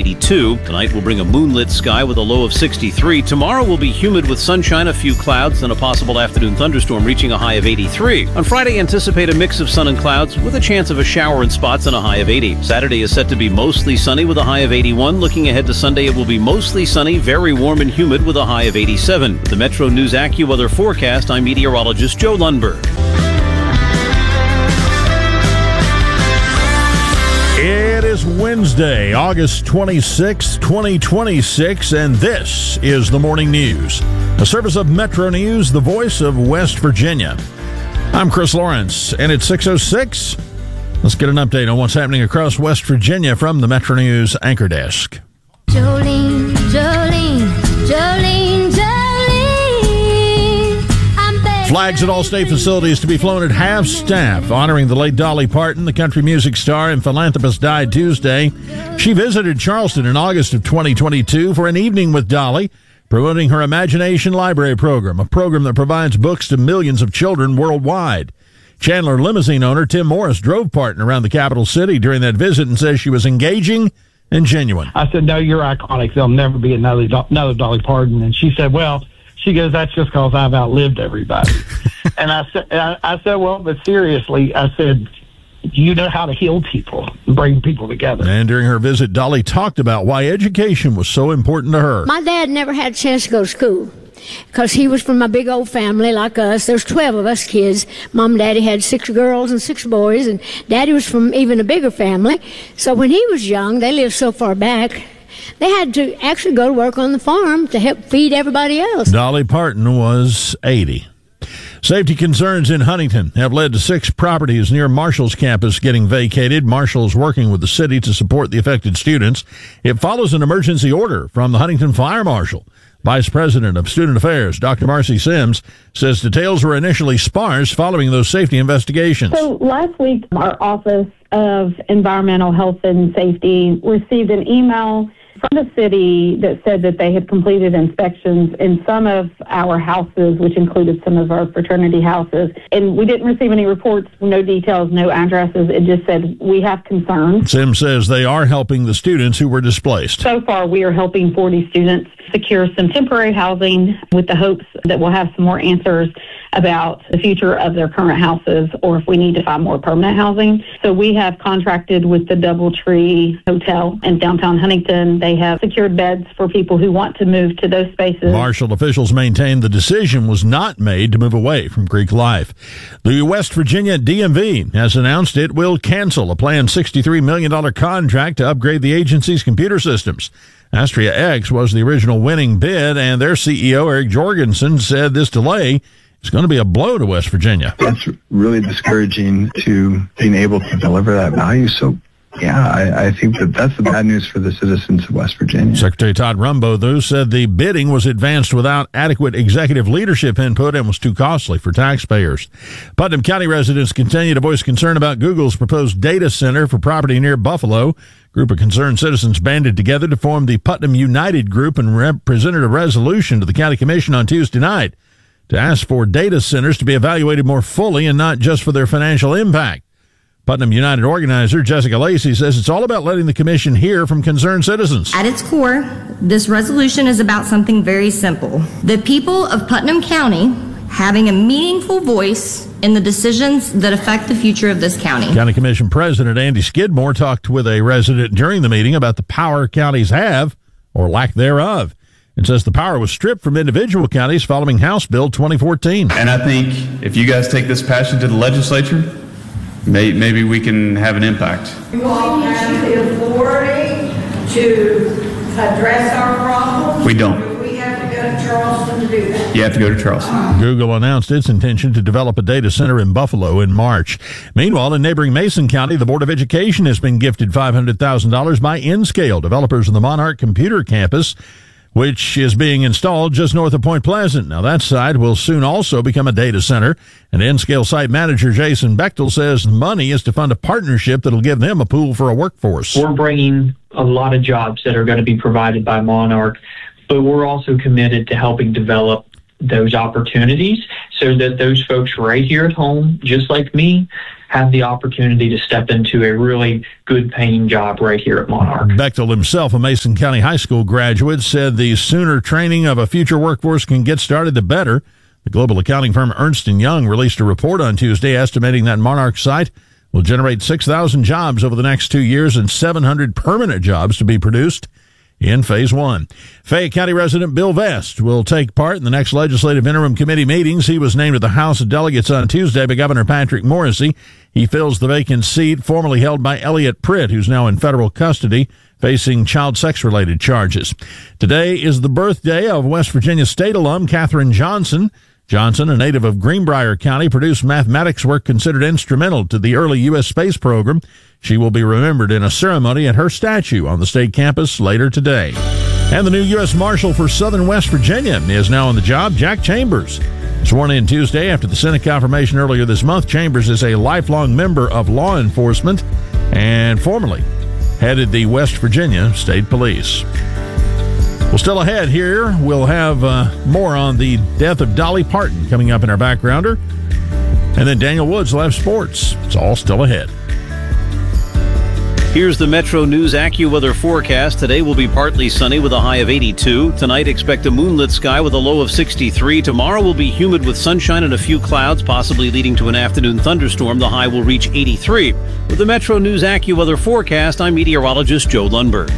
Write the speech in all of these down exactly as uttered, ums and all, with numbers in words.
eighty-two. Tonight will bring a moonlit sky with a low of sixty-three. Tomorrow will be humid with sunshine, a few clouds, and a possible afternoon thunderstorm reaching a high of eighty-three. On Friday, anticipate a mix of sun and clouds with a chance of a shower in spots and a high of eighty. Saturday is set to be mostly sunny with a high of eighty-one. Looking ahead to Sunday, it will be mostly sunny, very warm and humid with a high of eighty-seven. With the Metro News AccuWeather forecast, I'm meteorologist Joe Lundberg. It is Wednesday, August twenty-sixth, twenty twenty-six, and this is the Morning News, a service of Metro News, the voice of West Virginia. I'm Chris Lawrence, and it's six oh six. Let's get an update on what's happening across West Virginia from the Metro News Anchor Desk. Jolene, Jolene, Jolene, Jolene. Flags at all state facilities to be flown at half staff, honoring the late Dolly Parton. The country music star and philanthropist died Tuesday. She visited Charleston in August of twenty twenty-two for an evening with Dolly, promoting her Imagination Library program, a program that provides books to millions of children worldwide. Chandler limousine owner Tim Morris drove Parton around the capital city during that visit and says she was engaging and genuine. I said, no, you're iconic. There'll never be another another Dolly Parton. And she said, well, she goes, that's just because I've outlived everybody. And I said, I, I said, well, but seriously, I said, you know how to heal people, bring people together. And during her visit, Dolly talked about why education was so important to her. My dad never had a chance to go to school because he was from a big old family like us. There's twelve of us kids. Mom and Daddy had six girls and six boys, and Daddy was from even a bigger family. So when he was young, they lived so far back, they had to actually go to work on the farm to help feed everybody else. Dolly Parton was eighty. Safety concerns in Huntington have led to six properties near Marshall's campus getting vacated. Marshall is working with the city to support the affected students. It follows an emergency order from the Huntington Fire Marshal. Vice President of Student Affairs, Doctor Marcy Sims, says details were initially sparse following those safety investigations. So last week, our Office of Environmental Health and Safety received an email from the city that said that they had completed inspections in some of our houses, which included some of our fraternity houses. And we didn't receive any reports, no details, no addresses. It just said, we have concerns. Sims says they are helping the students who were displaced. So far, we are helping forty students secure some temporary housing with the hopes that we'll have some more answers about the future of their current houses or if we need to find more permanent housing. So we have contracted with the Doubletree Hotel in downtown Huntington. They have secured beds for people who want to move to those spaces. Marshall officials maintain the decision was not made to move away from Greek life. The West Virginia D M V has announced it will cancel a planned sixty-three million dollars contract to upgrade the agency's computer systems. Astria X was the original winning bid, and their C E O, Eric Jorgensen, said this delay is going to be a blow to West Virginia. It's really discouraging to being able to deliver that value. So, yeah, I, I think that that's the bad news for the citizens of West Virginia. Secretary Todd Rumbo, though, said the bidding was advanced without adequate executive leadership input and was too costly for taxpayers. Putnam County residents continue to voice concern about Google's proposed data center for property near Buffalo. A group of concerned citizens banded together to form the Putnam United Group and rep- presented a resolution to the county commission on Tuesday night to ask for data centers to be evaluated more fully and not just for their financial impact. Putnam United organizer Jessica Lacey says it's all about letting the commission hear from concerned citizens. At its core, this resolution is about something very simple. The people of Putnam County having a meaningful voice in the decisions that affect the future of this county. County Commission President Andy Skidmore talked with a resident during the meeting about the power counties have, or lack thereof, and says the power was stripped from individual counties following House Bill twenty fourteen. And I think if you guys take this passion to the legislature, may, maybe we can have an impact. You all have the authority to address our problems. We don't. We have to go to Charleston to do that. You have to go to Charleston. Google announced its intention to develop a data center in Buffalo in March. Meanwhile, in neighboring Mason County, the Board of Education has been gifted five hundred thousand dollars by Nscale, developers of the Monarch Computer Campus, which is being installed just north of Point Pleasant. Now, that site will soon also become a data center, and Nscale site manager Jason Bechtel says the money is to fund a partnership that'll give them a pool for a workforce. We're bringing a lot of jobs that are going to be provided by Monarch, but we're also committed to helping develop those opportunities so that those folks right here at home, just like me, have the opportunity to step into a really good paying job right here at Monarch. Bechtel himself, a Mason County High School graduate, said the sooner training of a future workforce can get started, the better. The global accounting firm Ernst and Young released a report on Tuesday estimating that Monarch site will generate six thousand jobs over the next two years and seven hundred permanent jobs to be produced in phase one. Fayette County resident Bill Vest will take part in the next legislative interim committee meetings. He was named to the House of Delegates on Tuesday by Governor Patrick Morrisey. He fills the vacant seat formerly held by Elliot Pritt, who's now in federal custody, facing child sex-related charges. Today is the birthday of West Virginia State alum Katherine Johnson. Johnson, a native of Greenbrier County, produced mathematics work considered instrumental to the early U S space program. She will be remembered in a ceremony at her statue on the state campus later today. And the new U S Marshal for Southern West Virginia is now on the job, Jack Chambers. Sworn in Tuesday after the Senate confirmation earlier this month, Chambers is a lifelong member of law enforcement and formerly headed the West Virginia State Police. Well, still ahead here, we'll have uh, more on the death of Dolly Parton coming up in our backgrounder. And then Daniel Woods will have sports. It's all still ahead. Here's the Metro News AccuWeather forecast. Today will be partly sunny with a high of eighty-two. Tonight, expect a moonlit sky with a low of sixty-three. Tomorrow will be humid with sunshine and a few clouds, possibly leading to an afternoon thunderstorm. The high will reach eighty-three. With the Metro News AccuWeather forecast, I'm meteorologist Joe Lundberg.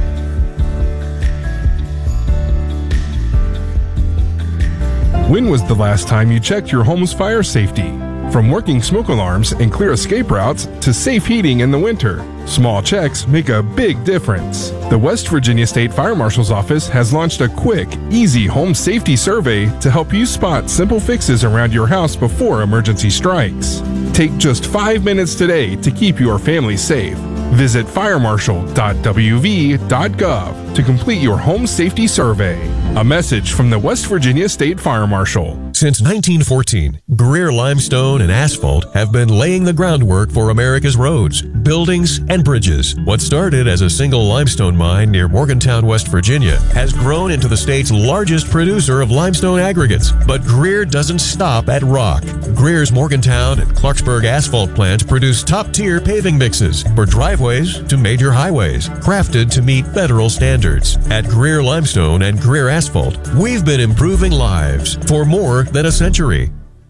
When was the last time you checked your home's fire safety? From working smoke alarms and clear escape routes to safe heating in the winter, small checks make a big difference. The West Virginia State Fire Marshal's Office has launched a quick, easy home safety survey to help you spot simple fixes around your house before emergency strikes. Take just five minutes today to keep your family safe. Visit fire marshal dot w v dot gov to complete your home safety survey. A message from the West Virginia State Fire Marshal. Since nineteen fourteen, Greer Limestone and Asphalt have been laying the groundwork for America's roads, buildings, and bridges. What started as a single limestone mine near Morgantown, West Virginia, has grown into the state's largest producer of limestone aggregates. But Greer doesn't stop at rock. Greer's Morgantown and Clarksburg asphalt plants produce top-tier paving mixes for driveways to major highways, crafted to meet federal standards. At Greer Limestone and Greer Asphalt, we've been improving lives for more than a century.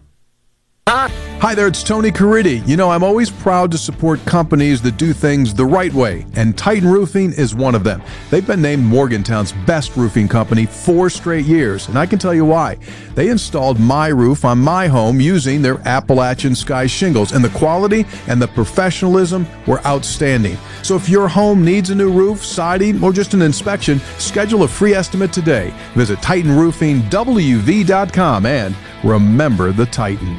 Hi there, it's Tony Caridi. You know, I'm always proud to support companies that do things the right way, and Titan Roofing is one of them. They've been named Morgantown's best roofing company four straight years, and I can tell you why. They installed my roof on my home using their Appalachian Sky shingles, and the quality and the professionalism were outstanding. So if your home needs a new roof, siding, or just an inspection, schedule a free estimate today. Visit Titan Roofing W V dot com and remember the Titan.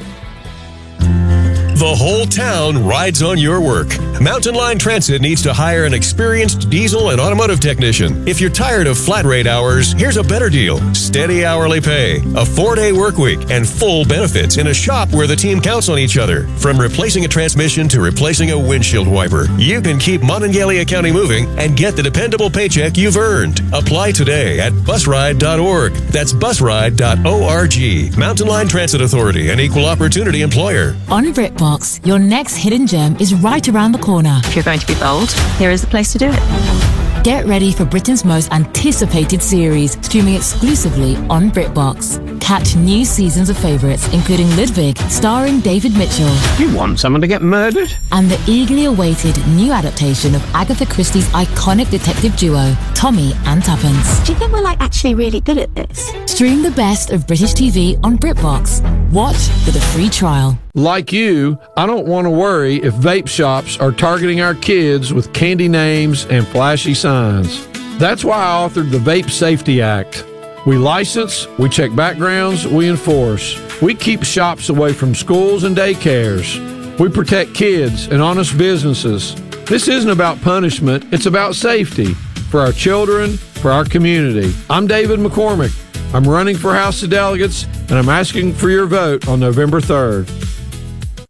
The whole town rides on your work. Mountain Line Transit needs to hire an experienced diesel and automotive technician. If you're tired of flat rate hours, here's a better deal. Steady hourly pay, a four-day work week, and full benefits in a shop where the team counts on each other. From replacing a transmission to replacing a windshield wiper, you can keep Monongalia County moving and get the dependable paycheck you've earned. Apply today at bus ride dot org. That's bus ride dot org. Mountain Line Transit Authority, an equal opportunity employer. On BritBox, your next hidden gem is right around the corner. If you're going to be bold, here is the place to do it. Get ready for Britain's most anticipated series, streaming exclusively on BritBox. Catch new seasons of favourites, including Ludwig, starring David Mitchell. You want someone to get murdered? And the eagerly awaited new adaptation of Agatha Christie's iconic detective duo, Tommy and Tuppence. Do you think we're like actually really good at this? Stream the best of British T V on BritBox. Watch with a free trial. Like you, I don't want to worry if vape shops are targeting our kids with candy names and flashy signs. That's why I authored the Vape Safety Act. We license, we check backgrounds, we enforce. We keep shops away from schools and daycares. We protect kids and honest businesses. This isn't about punishment, it's about safety for our children, for our community. I'm David McCormick. I'm running for House of Delegates, and I'm asking for your vote on November third.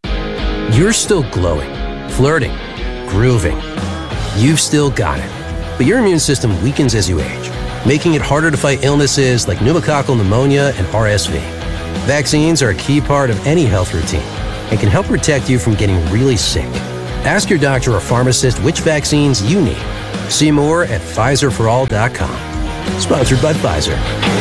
You're still glowing, flirting, grooving. You've still got it. But your immune system weakens as you age, making it harder to fight illnesses like pneumococcal pneumonia and R S V. Vaccines are a key part of any health routine and can help protect you from getting really sick. Ask your doctor or pharmacist which vaccines you need. See more at Pfizer for all dot com. Sponsored by Pfizer.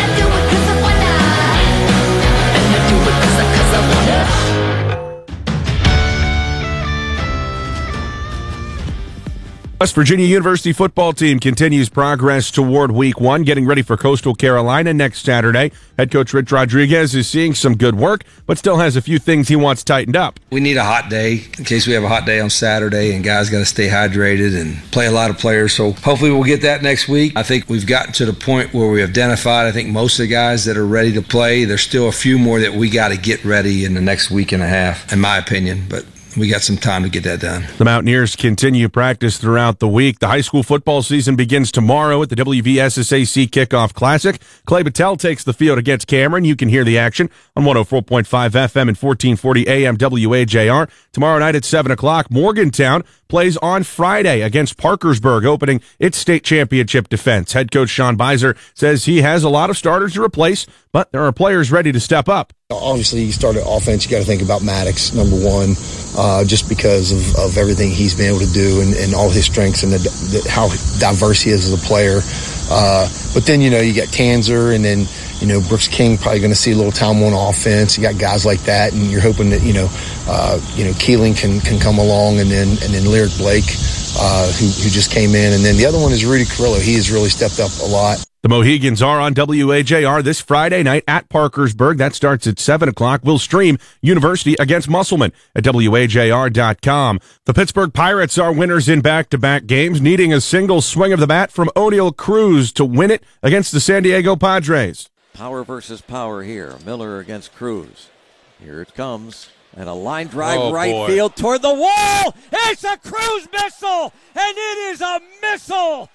West Virginia University football team continues progress toward week one, getting ready for Coastal Carolina next Saturday. Head coach Rich Rodriguez is seeing some good work, but still has a few things he wants tightened up. We need a hot day in case we have a hot day on Saturday, and guys got to stay hydrated and play a lot of players. So hopefully we'll get that next week. I think we've gotten to the point where we identified, I think, most of the guys that are ready to play. There's still a few more that we got to get ready in the next week and a half, in my opinion, but we got some time to get that done. The Mountaineers continue practice throughout the week. The high school football season begins tomorrow at the W V S S A C Kickoff Classic. Clay Battelle takes the field against Cameron. You can hear the action on one oh four point five F M and fourteen forty A M W A J R. Tomorrow night at seven o'clock, Morgantown plays on Friday against Parkersburg, opening its state championship defense. Head coach Sean Beiser says he has a lot of starters to replace, but there are players ready to step up. Obviously, you start an offense, you got to think about Maddox, number one, uh, just because of, of everything he's been able to do and, and all his strengths and the, the, how diverse he is as a player. Uh, but then, you know, you got Tanzer, and then, you know, Brooks King probably going to see a little time on offense. You got guys like that, and you're hoping that, you know, uh, you know, Keeling can, can come along, and then and then Lyric Blake, uh, who, who just came in. And then the other one is Rudy Carrillo. He has really stepped up a lot. The Mohegans are on W A J R this Friday night at Parkersburg. That starts at seven o'clock. We'll stream University against Musselman at W A J R dot com. The Pittsburgh Pirates are winners in back-to-back games, needing a single swing of the bat from Oneil Cruz to win it against the San Diego Padres. Power versus power here. Miller against Cruz. Here it comes. And a line drive oh, right boy. field toward the wall. It's a Cruz missile, and it is a missile.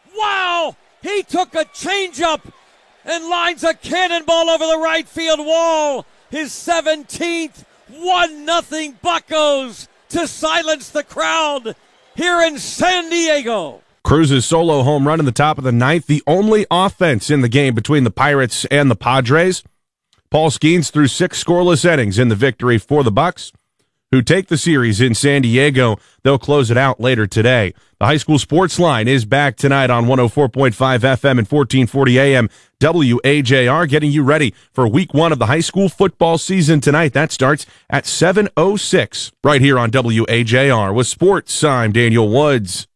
Wow! He took a changeup and lines a cannonball over the right field wall. His seventeenth, one nothing Buccos to silence the crowd here in San Diego. Cruz's solo home run in the top of the ninth, the only offense in the game between the Pirates and the Padres. Paul Skeens threw six scoreless innings in the victory for the Bucks, who take the series in San Diego. They'll close it out later today. The high school sports line is back tonight on one oh four point five F M and fourteen forty A M W A J R, getting you ready for week one of the high school football season tonight. That starts at seven oh six right here on W A J R. With sports, I'm Daniel Woods.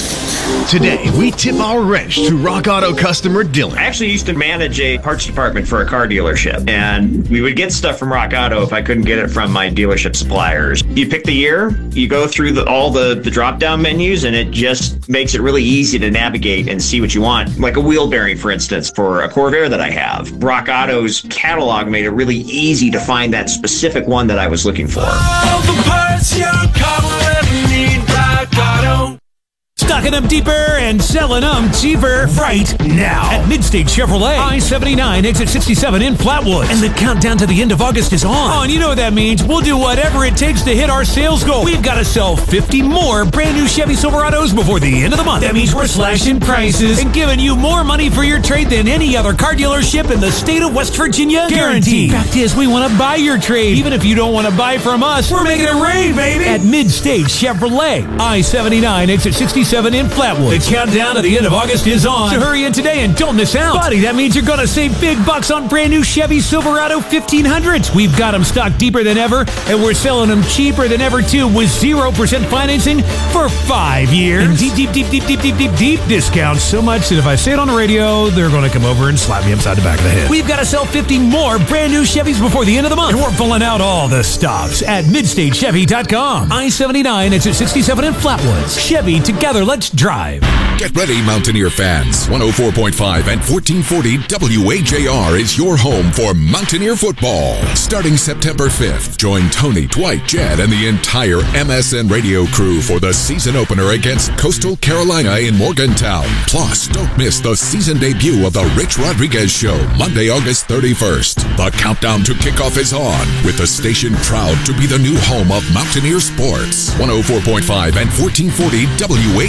Today, we tip our wrench to Rock Auto customer Dylan. I actually used to manage a parts department for a car dealership, and we would get stuff from Rock Auto if I couldn't get it from my dealership suppliers. You pick the year, you go through the, all the, the drop-down menus, and it just makes it really easy to navigate and see what you want. Like a wheel bearing, for instance, for a Corvair that I have. Rock Auto's catalog made it really easy to find that specific one that I was looking for. All the parts your car will ever need, Rock Auto. Stocking them deeper and selling them cheaper right now at Midstate Chevrolet, I seventy-nine, exit sixty-seven in Flatwoods. And the countdown to the end of August is on. Oh, and you know what that means. We'll do whatever it takes to hit our sales goal. We've got to sell fifty more brand new Chevy Silverados before the end of the month. That means we're slashing prices and giving you more money for your trade than any other car dealership in the state of West Virginia. Guaranteed. Fact is, we want to buy your trade. Even if you don't want to buy from us, we're making it rain, baby. At Midstate Chevrolet, I seventy-nine, exit sixty-seven in Flatwood. The countdown to the end of August is on. So hurry in today and don't miss out. Buddy, that means you're going to save big bucks on brand new Chevy Silverado fifteen hundreds. We've got them stocked deeper than ever, and we're selling them cheaper than ever, too, with zero percent financing for five years. And deep, deep, deep, deep, deep, deep, deep, deep discounts. So much that if I say it on the radio, they're going to come over and slap me upside the back of the head. We've got to sell fifty more brand new Chevys before the end of the month. And we're pulling out all the stops at midstate chevy dot com. I seventy-nine, exit sixty-seven in Flatwoods. Chevy, together, let's drive. Get ready, Mountaineer fans. one oh four point five and fourteen forty W A J R is your home for Mountaineer football. Starting September fifth, join Tony, Dwight, Jed, and the entire M S N radio crew for the season opener against Coastal Carolina in Morgantown. Plus, don't miss the season debut of the Rich Rodriguez Show, Monday, August thirty-first. The countdown to kickoff is on, with the station proud to be the new home of Mountaineer sports. one oh four point five and fourteen forty W A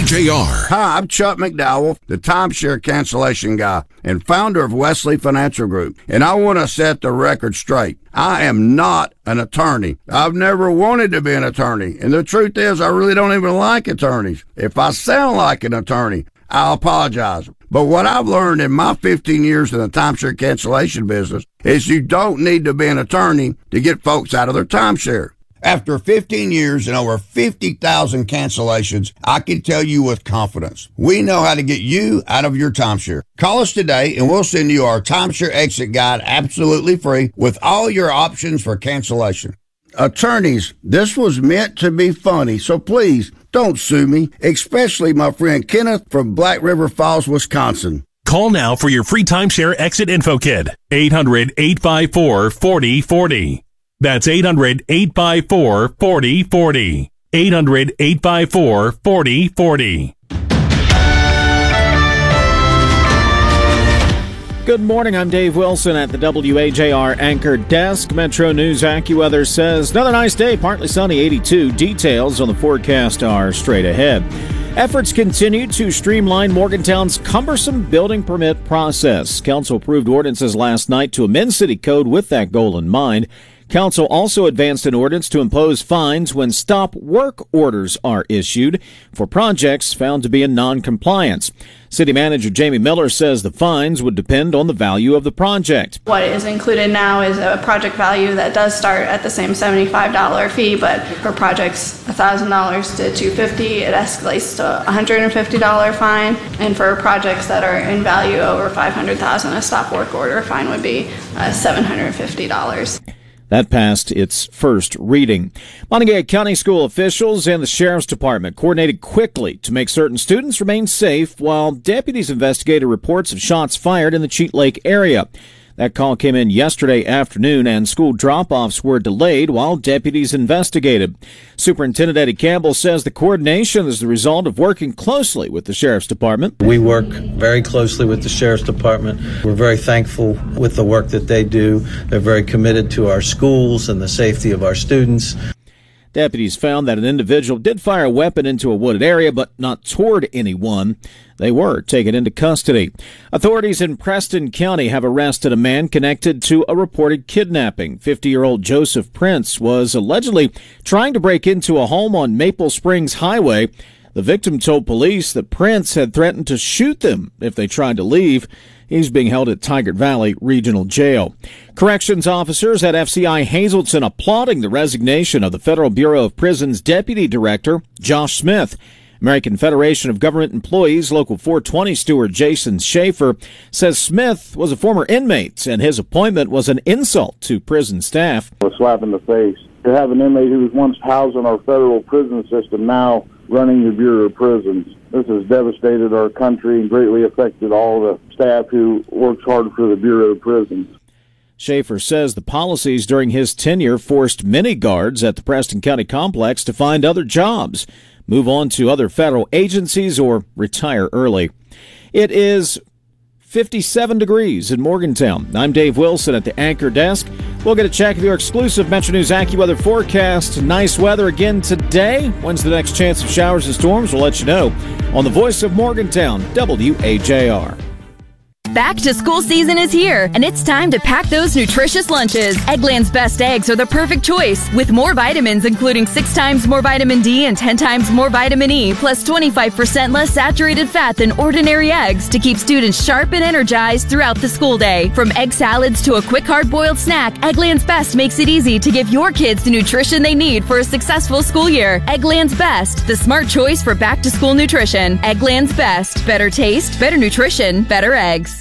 J R. Hi, I'm Chuck McDowell, the timeshare cancellation guy and founder of Wesley Financial Group. And I want to set the record straight. I am not an attorney. I've never wanted to be an attorney. And the truth is, I really don't even like attorneys. If I sound like an attorney, I apologize. But what I've learned in my fifteen years in the timeshare cancellation business is you don't need to be an attorney to get folks out of their timeshare. After fifteen years and over fifty thousand cancellations, I can tell you with confidence, we know how to get you out of your timeshare. Call us today and we'll send you our timeshare exit guide absolutely free with all your options for cancellation. Attorneys, this was meant to be funny, so please don't sue me, especially my friend Kenneth from Black River Falls, Wisconsin. Call now for your free timeshare exit info kit. eight hundred, eight five four, four oh four oh. That's eight hundred, eight five four, four oh four oh. eight hundred, eight five four, four oh four oh. Good morning, I'm Dave Wilson at the W A J R Anchor Desk. Metro News AccuWeather says another nice day, partly sunny, eighty-two. Details on the forecast are straight ahead. Efforts continue to streamline Morgantown's cumbersome building permit process. Council approved ordinances last night to amend city code with that goal in mind. Council also advanced an ordinance to impose fines when stop work orders are issued for projects found to be in non-compliance. City Manager Jamie Miller says the fines would depend on the value of the project. What is included now is a project value that does start at the same seventy-five dollars fee, but for projects one thousand dollars to two hundred fifty dollars, it escalates to a one hundred fifty dollars fine. And for projects that are in value over five hundred thousand dollars, a stop work order fine would be uh, seven hundred fifty dollars. That passed its first reading. Montague County school officials and the Sheriff's Department coordinated quickly to make certain students remain safe while deputies investigated reports of shots fired in the Cheat Lake area. That call came in yesterday afternoon, and school drop-offs were delayed while deputies investigated. Superintendent Eddie Campbell says the coordination is the result of working closely with the Sheriff's Department. We work very closely with the Sheriff's Department. We're very thankful with the work that they do. They're very committed to our schools and the safety of our students. Deputies found that an individual did fire a weapon into a wooded area, but not toward anyone. They were taken into custody. Authorities in Preston County have arrested a man connected to a reported kidnapping. fifty-year-old Joseph Prince was allegedly trying to break into a home on Maple Springs Highway. The victim told police that Prince had threatened to shoot them if they tried to leave. He's being held at Tigard Valley Regional Jail. Corrections officers at F C I Hazleton applauding the resignation of the Federal Bureau of Prisons Deputy Director Josh Smith. American Federation of Government Employees Local four twenty steward Jason Schaefer says Smith was a former inmate and his appointment was an insult to prison staff. A slap in the face. To have an inmate who was once housed in our federal prison system now running the Bureau of Prisons. This has devastated our country and greatly affected all the staff who works hard for the Bureau of Prisons. Schaefer says the policies during his tenure forced many guards at the Preston County complex to find other jobs, move on to other federal agencies, or retire early. It is fifty-seven degrees in Morgantown. I'm Dave Wilson at the Anchor Desk. We'll get a check of your exclusive Metro News AccuWeather forecast. Nice weather again today. When's the next chance of showers and storms? We'll let you know on the Voice of Morgantown, W A J R. Back to school season is here, and it's time to pack those nutritious lunches. Eggland's Best Eggs are the perfect choice, with more vitamins, including six times more vitamin D and ten times more vitamin E, plus twenty-five percent less saturated fat than ordinary eggs to keep students sharp and energized throughout the school day. From egg salads to a quick hard-boiled snack, Eggland's Best makes it easy to give your kids the nutrition they need for a successful school year. Eggland's Best, the smart choice for back-to-school nutrition. Eggland's Best. Better taste, better nutrition, better eggs.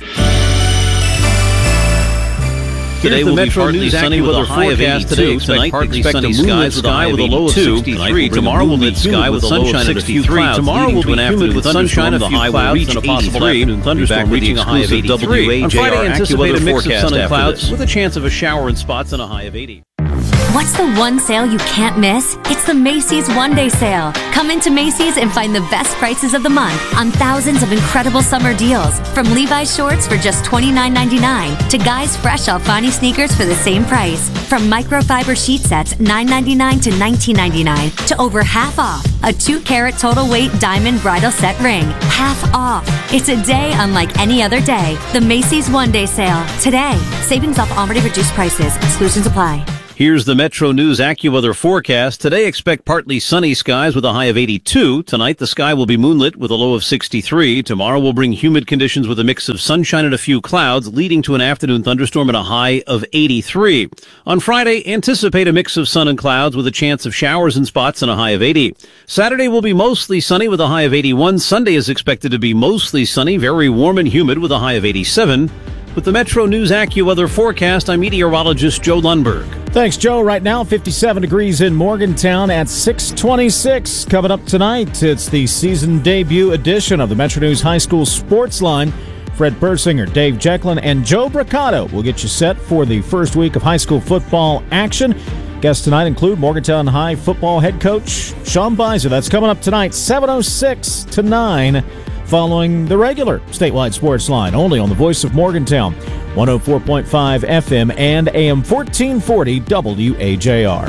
Today will be partly sunny with a high of eighty-two. Tonight, partly sunny skies with a high of eighty-two. Tomorrow will be sunny with sunshine and a few clouds. Tomorrow will be humid with sunshine, the high will reach eighty-three. Afternoon thunderstorm reaching a high of eighty-three. On Friday, anticipate a mix of sun and clouds with a chance of a shower in spots and a high of eighty. What's the one sale you can't miss? It's the Macy's One Day Sale. Come into Macy's and find the best prices of the month on thousands of incredible summer deals. From Levi's shorts for just twenty-nine ninety-nine to Guys Fresh Alfani sneakers for the same price. From microfiber sheet sets nine ninety-nine to nineteen ninety-nine to over half off. A two carat total weight diamond bridal set ring. Half off. It's a day unlike any other day. The Macy's One Day Sale. Today. Savings off already reduced prices. Exclusions apply. Here's the Metro News AccuWeather forecast. Today, expect partly sunny skies with a high of eighty-two. Tonight, the sky will be moonlit with a low of sixty-three. Tomorrow will bring humid conditions with a mix of sunshine and a few clouds, leading to an afternoon thunderstorm and a high of eighty-three. On Friday, anticipate a mix of sun and clouds with a chance of showers in spots and a high of eighty. Saturday will be mostly sunny with a high of eighty-one. Sunday is expected to be mostly sunny, very warm and humid with a high of eighty-seven. With the Metro News AccuWeather forecast, I'm meteorologist Joe Lundberg. Thanks, Joe. Right now, fifty-seven degrees in Morgantown at six twenty-six. Coming up tonight, it's the season debut edition of the Metro News High School Sports Line. Fred Persinger, Dave Jecklin, and Joe Bricado will get you set for the first week of high school football action. Guests tonight include Morgantown High football head coach Sean Beiser. That's coming up tonight, seven oh six to nine. Following the regular statewide sports line, only on the Voice of Morgantown, one oh four point five F M and A M fourteen forty W A J R.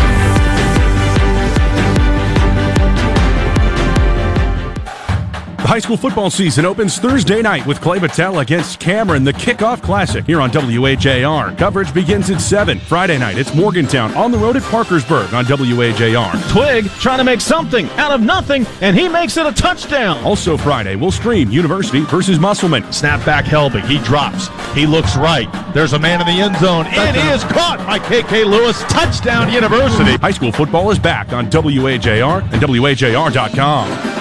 The high school football season opens Thursday night with Clay Battelle against Cameron, the Kickoff Classic here on W A J R. Coverage begins at seven. Friday night, it's Morgantown on the road at Parkersburg on W A J R. Twig trying to make something out of nothing, and he makes it a touchdown. Also Friday, we'll stream University versus Musselman. Snap back Helbig. He drops. He looks right. There's a man in the end zone. It is caught by K K Lewis. Touchdown, University. High school football is back on W A J R and W A J R dot com.